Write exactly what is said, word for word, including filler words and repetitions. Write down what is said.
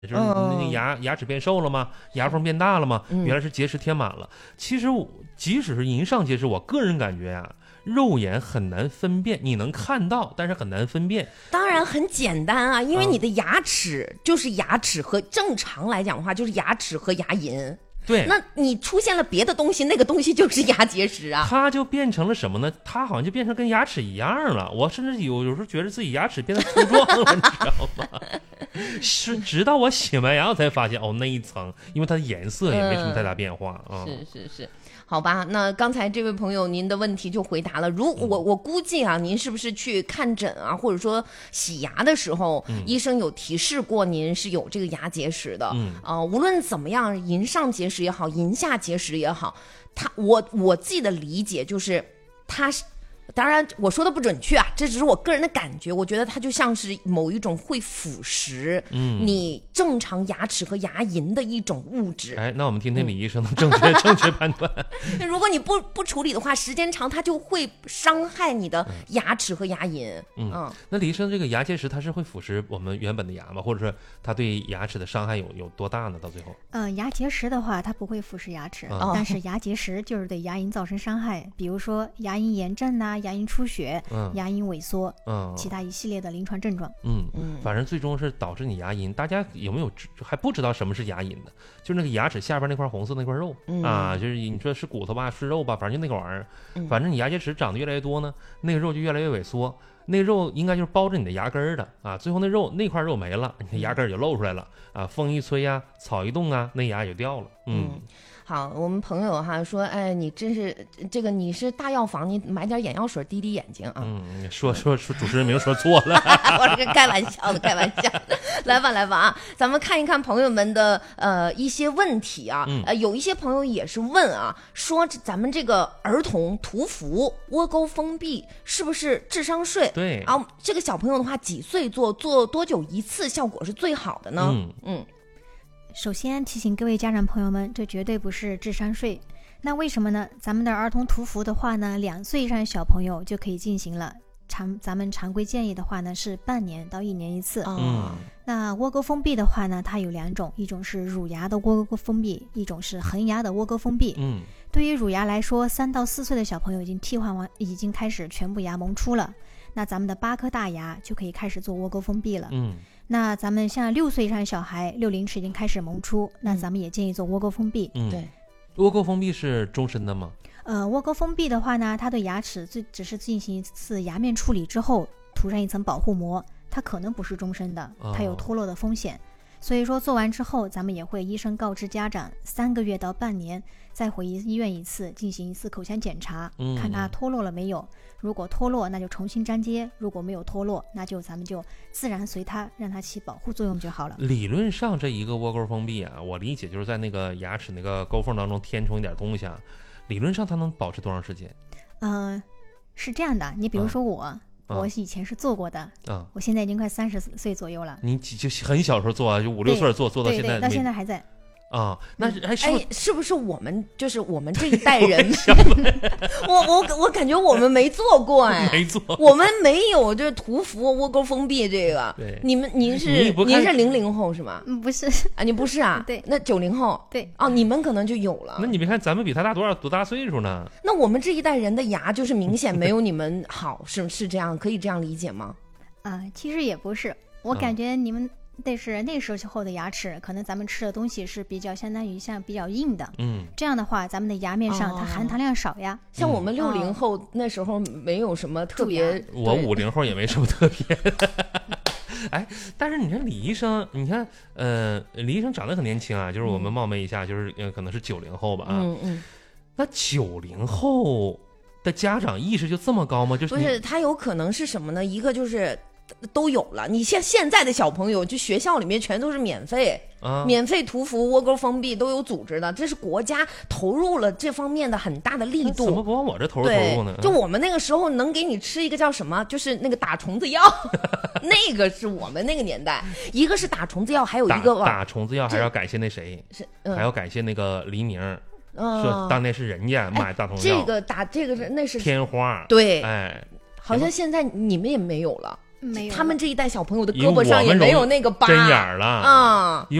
就是那个牙、嗯、牙齿变瘦了吗？牙缝变大了吗？ 嗯、 原来是结石填满了。其实我即使是龈上结石，我个人感觉呀、啊，肉眼很难分辨，你能看到，但是很难分辨。 当然很简单啊，因为你的牙齿就是牙齿和正常来讲的话就是牙齿和牙龈。 对， 那你出现了别的东西，那个东西就是牙结石啊。 它就变成了什么呢？它好像就变成跟牙齿一样了。我甚至有有时候觉得自己牙齿变得粗壮了，你知道吗？是直到我洗完牙我才发现，哦，那一层，因为它的颜色也没什么太大变化啊、 嗯。是是是。好吧，那刚才这位朋友您的问题就回答了。如我我估计啊，您是不是去看诊啊，或者说洗牙的时候，嗯、医生有提示过您是有这个牙结石的？嗯啊、呃，无论怎么样，龈上结石也好，龈下结石也好，他我我自己的理解就是他是。当然我说的不准确啊，这只是我个人的感觉，我觉得它就像是某一种会腐蚀你正常牙齿和牙龈的一种物质。 哎，那我们听听李医生的正确、嗯、正确判断。 如果你不不处理的话，时间长它就会伤害你的牙齿和牙龈。 嗯，嗯那李医生，这个牙结石它是会腐蚀我们原本的牙吗？或者说它对牙齿的伤害有有多大呢？到最后， 呃，牙结石的话它不会腐蚀牙齿、嗯，但是牙结石就是对牙龈造成伤害，比如说牙龈炎症呐、啊。牙龈出血、嗯、牙龈萎缩、嗯，其他一系列的临床症状。 嗯嗯，反正最终是导致你牙龈。大家有没有还不知道什么是牙龈的？就是那个牙齿下边那块红色那块肉、嗯、啊，就是你说是骨头吧，是肉吧，反正就那个玩意儿、嗯。反正你牙结石长得越来越多呢，那个肉就越来越萎缩。那个肉应该就是包着你的牙根的啊，最后那肉那块肉没了，你的牙根就露出来了啊，风一吹啊，草一动啊，那牙也就掉了。嗯。嗯好，我们朋友哈说，哎，你真是这个，你是大药房，你买点眼药水滴滴眼睛啊。 嗯，说说说主持人名说错了， 我这个开玩笑的，开玩笑的。来吧，来吧啊，咱们看一看朋友们的呃一些问题啊。嗯、呃，有一些朋友也是问啊，说咱们这个儿童涂氟窝沟封闭是不是智商税？ 对啊，这个小朋友的话，几岁做，做多久一次效果是最好的呢？ 嗯嗯。 首先提醒各位家长朋友们，这绝对不是智商税。那为什么呢？咱们的儿童涂氟的话呢，两岁以上小朋友就可以进行了。常咱们常规建议的话呢是半年到一年一次。 嗯。 那窝沟封闭的话呢，它有两种，一种是乳牙的窝沟封闭，一种是恒牙的窝沟封闭。 嗯。 对于乳牙来说，三到四岁的小朋友已经替换完，已经开始全部牙萌出了。那咱们的八颗大牙就可以开始做窝沟封闭了。 嗯。 那咱们像六岁以上小孩，六龄齿已经开始萌出，那咱们也建议做窝沟封闭。 嗯， 对。 窝沟封闭是终身的吗？ 呃，窝沟封闭的话呢，它对牙齿只只是进行一次牙面处理之后，涂上一层保护膜，它可能不是终身的，它有脱落的风险。哦、所以说做完之后，咱们也会医生告知家长，三个月到半年再回医院一次，进行一次口腔检查，嗯、看它脱落了没有。如果脱落，那就重新粘接；如果没有脱落，那就咱们就自然随它，让它起保护作用就好了。 理论上，这一个窝沟封闭啊，我理解就是在那个牙齿那个沟缝当中填充一点东西啊，理论上它能保持多长时间？ 嗯、呃，是这样的，你比如说我。啊我以前是做过的，啊，我现在已经快三十岁左右了。 你就很小时候做啊，就五六岁做，做到现在， 对对，到现在还在。 啊，那还是、 哎、是不是我们就是我们这一代人？我我我感觉我们没做过哎， 没做， 我们没有就是涂氟窝沟封闭这个。 对， 你们您是您是零零后是吗？ 嗯，不是啊，你不是啊？ 对， 那九零后。 对， 哦，你们可能就有了。 那你别看咱们比他大多少多大岁数呢？ 那我们这一代人的牙就是明显没有你们好，是是这样，可以这样理解吗？ 啊、呃，其实也不是，我感觉你们。但是那时候的牙齿，可能咱们吃的东西是比较相当于像比较硬的， 嗯， 这样的话，咱们的牙面上它含糖量少呀。 哦、像我们六零后、嗯、那时候没有什么特别， 我五零后也没什么特别的。哎，但是你看李医生，你看，呃，李医生长得很年轻啊，就是我们冒昧一下，嗯、就是呃，可能是九零后吧啊。 嗯嗯。 那九零后的家长意识就这么高吗？就是不是，他有可能是什么呢？一个就是都有了。你现现在的小朋友，就学校里面全都是免费，啊、免费涂氟、窝沟封闭都有组织的，这是国家投入了这方面的很大的力度。 怎么不往我这投入投入呢？ 就我们那个时候能给你吃一个叫什么，就是那个打虫子药，那个是我们那个年代。一个是打虫子药，还有一个打, 打虫子药还要感谢那谁， 是、嗯、 还要感谢那个黎明。 嗯、 说当年是人家买大虫药、 哎，这个打这个是那是天花， 对， 哎， 好像现在你们也没有了。 没有， 他们这一代小朋友的胳膊上也没有那个疤针眼了啊。